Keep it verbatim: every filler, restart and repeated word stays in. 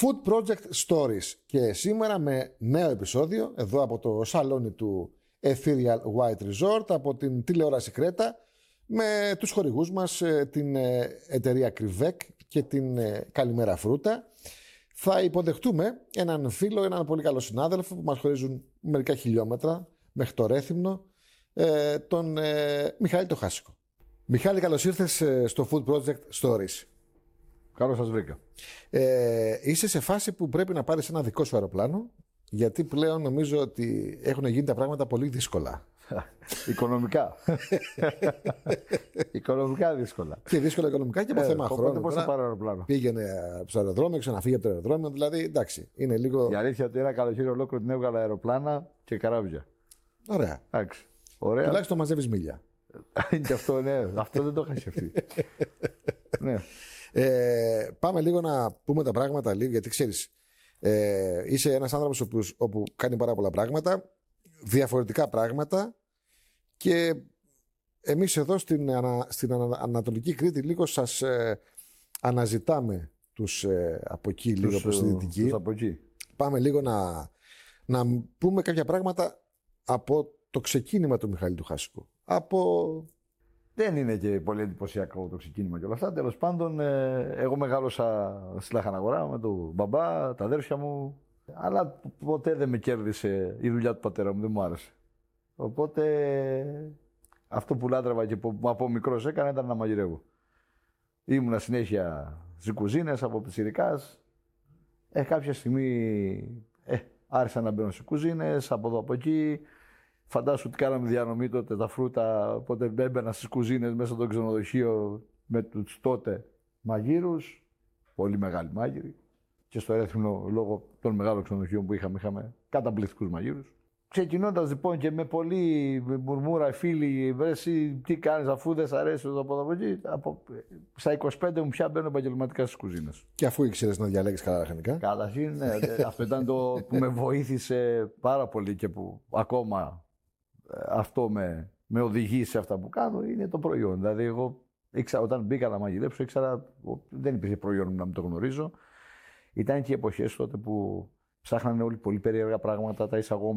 Food Project Stories. Και σήμερα με νέο επεισόδιο εδώ από το σαλόνι του Ethereal White Resort, από την τηλεόραση Κρέτα, με τους χορηγούς μας, την εταιρεία Krivek και την Καλημέρα Φρούτα. Θα υποδεχτούμε έναν φίλο, έναν πολύ καλό συνάδελφο που μας χωρίζουν μερικά χιλιόμετρα μέχρι το Ρέθυμνο, τον Μιχάλη το Χάσικο. Μιχάλη, καλώς ήρθες στο Food Project Stories. Καλώς σας βρήκα. Ε, είσαι σε φάση που πρέπει να πάρεις ένα δικό σου αεροπλάνο, γιατί πλέον νομίζω ότι έχουν γίνει τα πράγματα πολύ δύσκολα. Οικονομικά. Οικονομικά δύσκολα. Και δύσκολα οικονομικά και από ε, θέμα χρόνου. Πώς θα πάρω αεροπλάνο. Πήγαινε στο αεροδρόμιο, ξαναφύγει από το αεροδρόμιο. Δηλαδή, εντάξει, είναι λίγο. Η αλήθεια ότι ένα καλοκαίρι ολόκληρο την έβγαλα αεροπλάνα και καράβια. Ωραία. Εντάξει. Ωραία. Τουλάχιστον μαζεύεις μίλια. Και αυτό, ναι. Αυτό δεν το είχα σκεφτεί. Ναι. Ε, πάμε λίγο να πούμε τα πράγματα λίγο, γιατί ξέρεις, ε, είσαι ένας άνθρωπος όπου, όπου κάνει πάρα πολλά πράγματα, διαφορετικά πράγματα, και εμείς εδώ στην, ανα, στην ανα, Ανατολική Κρήτη λίγο σας ε, αναζητάμε τους ε, από εκεί, τους, λίγο προς τη Δυτική. Τους από εκεί. Πάμε λίγο να, να πούμε κάποια πράγματα από το ξεκίνημα του Μιχάλη του Χάσικου. Από... Δεν είναι και πολύ εντυπωσιακό το ξεκίνημα και όλα αυτά. Τέλος πάντων, εγώ μεγάλωσα στη Λαχαναγορά με τον μπαμπά, τα αδέρφια μου. Αλλά ποτέ δεν με κέρδισε η δουλειά του πατέρα μου, δεν μου άρεσε. Οπότε αυτό που λάτρευα και που από μικρός έκανα ήταν να μαγειρεύω. Ήμουνα συνέχεια στις κουζίνες από πιτσιρικάς. Ε, κάποια στιγμή ε, άρχισα να μπαίνω στις κουζίνες, από εδώ από εκεί. Φαντάσου ότι κάναμε διανομή τότε τα φρούτα, οπότε έμπαινα στις κουζίνες μέσα στο ξενοδοχείο με τους τότε μαγείρους, πολύ μεγάλοι μάγειροι. Και στο Ρέθυμνο, λόγω των μεγάλων ξενοδοχείων που είχαμε, είχαμε καταπληκτικούς μαγείρους. Ξεκινώντας λοιπόν και με πολύ μουρμούρα φίλοι, βρε εσύ τι κάνεις αφού δεν σ' αρέσει εδώ από εδώ από εκεί, από, στα είκοσι πέντε μου πια μπαίνω επαγγελματικά στις κουζίνες. Και αφού ήξερες να διαλέγεις καλά λαχανικά. Καταρχήν, ναι, αυτό ήταν το που με βοήθησε πάρα πολύ και που ακόμα αυτό με, με οδηγεί σε αυτά που κάνω, είναι το προϊόν. Δηλαδή, εγώ ήξερα, όταν μπήκα να μαγειρέψω, ήξερα, δεν υπήρχε προϊόν να μην το γνωρίζω. Ήταν και οι εποχές τότε που ψάχνανε όλοι πολύ περίεργα πράγματα, τα εισαγόμενα.